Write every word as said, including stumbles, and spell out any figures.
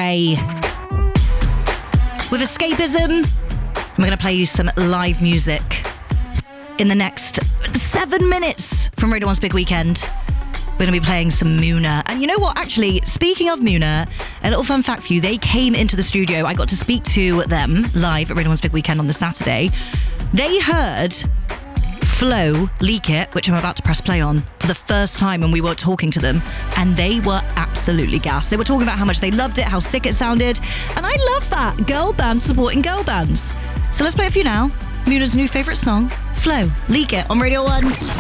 Ray. With Escapism, I'm going to play you some live music in the next seven minutes from Radio one's Big Weekend. We're going to be playing some Muna. And you know what? Actually, speaking of Muna, a little fun fact for you. They came into the studio. I got to speak to them live at Radio one's Big Weekend on the Saturday. They heard Flow, Leak It, which I'm about to press play on, for the first time when we were talking to them, and they were absolutely gassed. They were talking about how much they loved it, how sick it sounded, and I love that. Girl bands supporting girl bands. So let's play it for you now. Muna's new favourite song, Flow, Leak It, on Radio one.